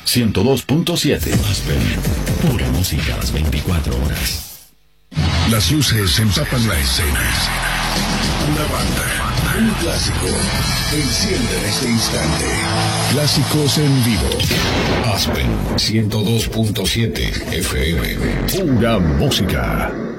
102.7. Aspen. Pura música las 24 horas. Las luces empapan la escena. Una banda, un clásico, enciende en este instante. Clásicos en vivo. Aspen 102.7 FM. Pura música.